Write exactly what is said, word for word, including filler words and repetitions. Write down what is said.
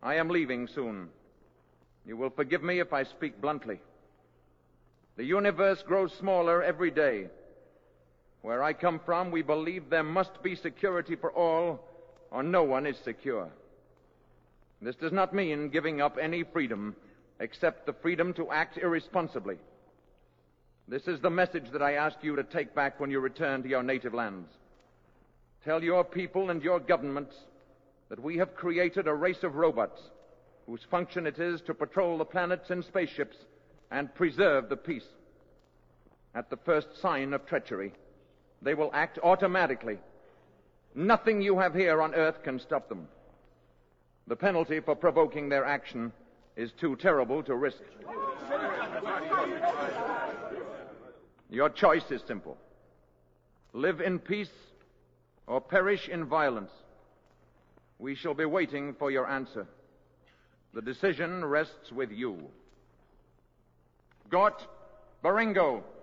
I am leaving soon. You will forgive me if I speak bluntly. The universe grows smaller every day. Where I come from, we believe there must be security for all, or no one is secure. This does not mean giving up any freedom, except the freedom to act irresponsibly. This is the message that I ask you to take back when you return to your native lands. Tell your people and your governments that we have created a race of robots whose function it is to patrol the planets in spaceships and preserve the peace. At the first sign of treachery, they will act automatically. Nothing you have here on Earth can stop them. The penalty for provoking their action is too terrible to risk. Your choice is simple. Live in peace or perish in violence. We shall be waiting for your answer. The decision rests with you. Gort Baringo.